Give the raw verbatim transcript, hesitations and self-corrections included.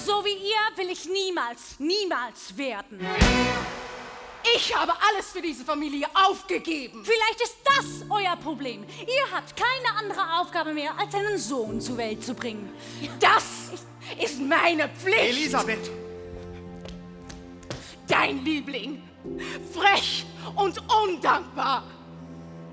so wie ihr will ich niemals, niemals werden. Ich habe alles für diese Familie aufgegeben. Vielleicht ist das euer Problem. Ihr habt keine andere Aufgabe mehr, als einen Sohn zur Welt zu bringen. Das ist meine Pflicht. Elisabeth! Dein Liebling. Frech und undankbar.